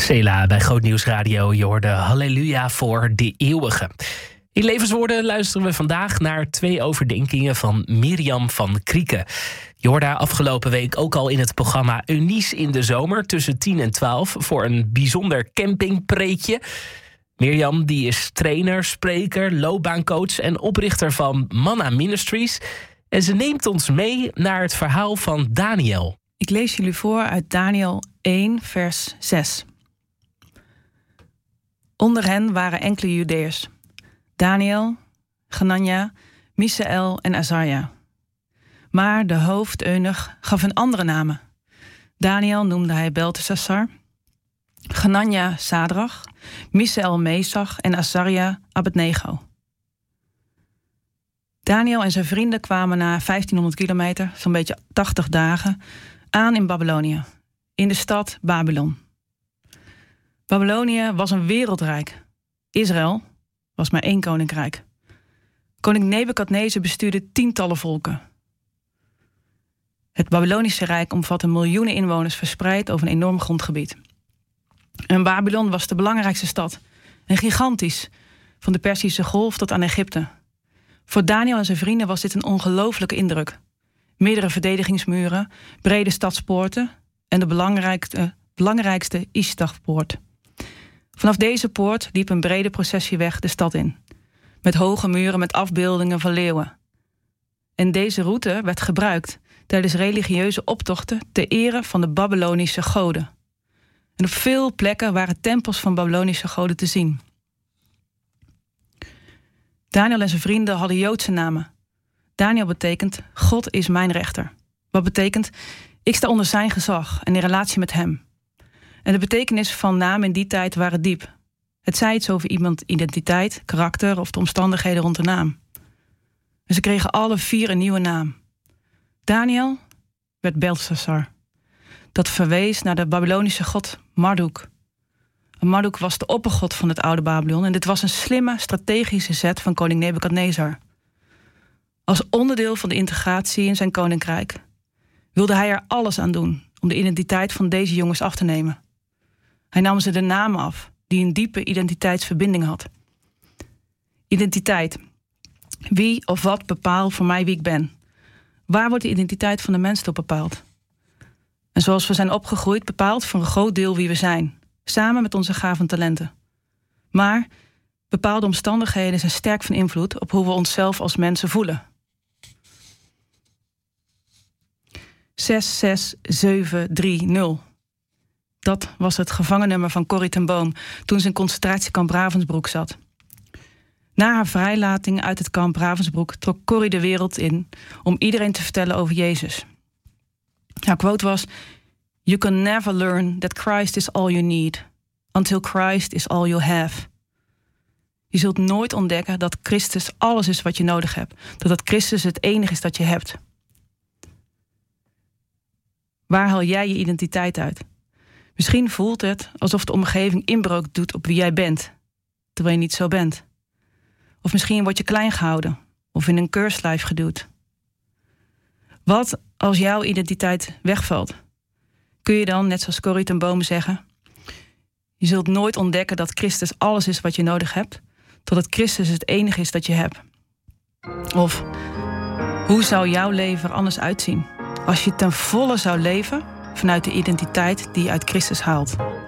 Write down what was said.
Sela bij Groot Nieuws Radio. Je hoorde Halleluja voor de eeuwige. In Levenswoorden luisteren we vandaag naar 2 overdenkingen van Mirjam van Krieken. Je hoorde haar afgelopen week ook al in het programma Eunice in de zomer tussen 10 en 12 voor een bijzonder campingpreekje. Mirjam die is trainer, spreker, loopbaancoach en oprichter van Manna Ministries. En ze neemt ons mee naar het verhaal van Daniel. Ik lees jullie voor uit Daniel 1, vers 6. Onder hen waren enkele Judeërs: Daniel, Hanania, Misaël en Azaria. Maar de hoofdeunuch gaf hun andere namen. Daniel noemde hij Beltesassar, Hanania Sadrach, Misaël Mesach en Azaria Abednego. Daniel en zijn vrienden kwamen na 1500 kilometer, zo'n beetje 80 dagen, aan in Babylonië, in de stad Babylon. Babylonië was een wereldrijk. Israël was maar 1 koninkrijk. Koning Nebukadnezar bestuurde tientallen volken. Het Babylonische Rijk omvatte miljoenen inwoners verspreid over een enorm grondgebied. En Babylon was de belangrijkste stad, en gigantisch, van de Perzische Golf tot aan Egypte. Voor Daniel en zijn vrienden was dit een ongelooflijke indruk. Meerdere verdedigingsmuren, brede stadspoorten en de belangrijkste Ishtagpoort. Vanaf deze poort liep een brede processieweg de stad in, met hoge muren met afbeeldingen van leeuwen. En deze route werd gebruikt tijdens religieuze optochten ter ere van de Babylonische goden. En op veel plekken waren tempels van Babylonische goden te zien. Daniel en zijn vrienden hadden Joodse namen. Daniel betekent God is mijn rechter. Wat betekent ik sta onder zijn gezag en in relatie met hem. En de betekenis van naam in die tijd waren diep. Het zei iets over iemands identiteit, karakter of de omstandigheden rond de naam. En ze kregen alle 4 een nieuwe naam. Daniel werd Beltesassar. Dat verwees naar de Babylonische god Marduk. En Marduk was de oppergod van het oude Babylon en dit was een slimme, strategische zet van koning Nebukadnezar. Als onderdeel van de integratie in zijn koninkrijk wilde hij er alles aan doen om de identiteit van deze jongens af te nemen. Hij nam ze de namen af die een diepe identiteitsverbinding had. Identiteit. Wie of wat bepaalt voor mij wie ik ben? Waar wordt de identiteit van de mens door bepaald? En zoals we zijn opgegroeid bepaalt voor een groot deel wie we zijn, samen met onze gaven en talenten. Maar bepaalde omstandigheden zijn sterk van invloed op hoe we onszelf als mensen voelen. 66730. Dat was het gevangennummer van Corrie ten Boom toen ze in concentratiekamp Ravensbrück zat. Na haar vrijlating uit het kamp Ravensbrück trok Corrie de wereld in om iedereen te vertellen over Jezus. Haar quote was: "You can never learn that Christ is all you need, until Christ is all you have." Je zult nooit ontdekken dat Christus alles is wat je nodig hebt, dat Christus het enige is dat je hebt. Waar haal jij je identiteit uit? Misschien voelt het alsof de omgeving inbreuk doet op wie jij bent, terwijl je niet zo bent. Of misschien word je klein gehouden of in een keurslijf geduwd. Wat als jouw identiteit wegvalt? Kun je dan, net zoals Corrie ten Boom, zeggen: je zult nooit ontdekken dat Christus alles is wat je nodig hebt, totdat Christus het enige is dat je hebt? Of hoe zou jouw leven er anders uitzien als je ten volle zou leven vanuit de identiteit die je uit Christus haalt?